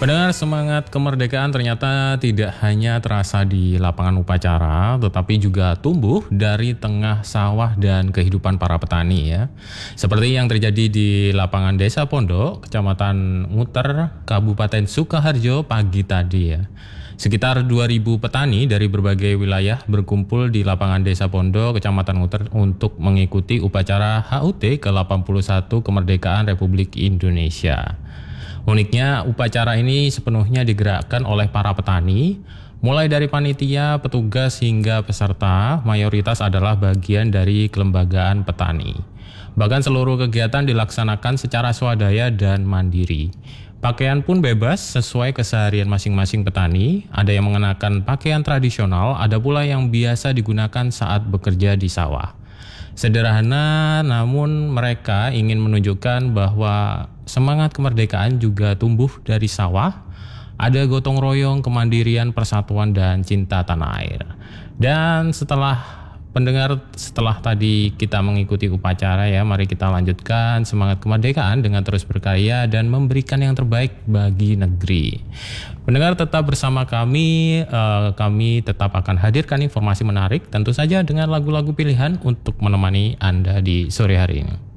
Pendengar, semangat kemerdekaan ternyata tidak hanya terasa di lapangan upacara, tetapi juga tumbuh dari tengah sawah dan kehidupan para petani ya. Seperti yang terjadi di lapangan Desa Pondok, Kecamatan Nguter, Kabupaten Sukoharjo pagi tadi ya. Sekitar 2.000 petani dari berbagai wilayah berkumpul di lapangan Desa Pondok, Kecamatan Nguter untuk mengikuti upacara HUT ke-81 Kemerdekaan Republik Indonesia. Uniknya, upacara ini sepenuhnya digerakkan oleh para petani, mulai dari panitia, petugas, hingga peserta, mayoritas adalah bagian dari kelembagaan petani. Bahkan seluruh kegiatan dilaksanakan secara swadaya dan mandiri. Pakaian pun bebas sesuai keseharian masing-masing petani, ada yang mengenakan pakaian tradisional, ada pula yang biasa digunakan saat bekerja di sawah. Sederhana, namun mereka ingin menunjukkan bahwa semangat kemerdekaan juga tumbuh dari sawah, ada gotong royong, kemandirian, persatuan, dan cinta tanah air. Dan setelah tadi kita mengikuti upacara ya, mari kita lanjutkan semangat kemerdekaan dengan terus berkarya dan memberikan yang terbaik bagi negeri. Pendengar, tetap bersama kami tetap akan hadirkan informasi menarik, tentu saja dengan lagu-lagu pilihan untuk menemani Anda di sore hari ini.